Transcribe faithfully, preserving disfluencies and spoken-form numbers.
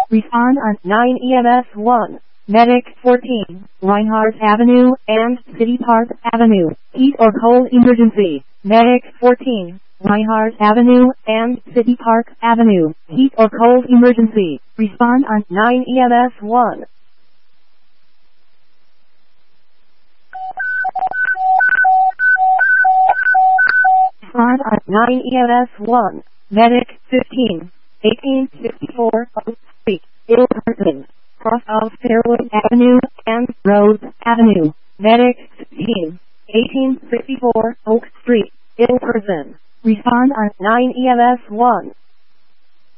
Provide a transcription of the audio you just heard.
Respond on nine E M S one. Medic fourteen, Reinhardt Avenue and City Park Avenue. Heat or cold emergency. Medic fourteen, Reinhardt Avenue and City Park Avenue. Heat or cold emergency. Respond on nine E M S one. Respond on nine E M S one. Medic fifteen, eighteen fifty-four Oak Street, Ilperton. Cross of Fairwood Avenue and Rose Avenue. Medic fifteen, eighteen fifty-four Oak Street, Ilperton. Respond on nine E M S one.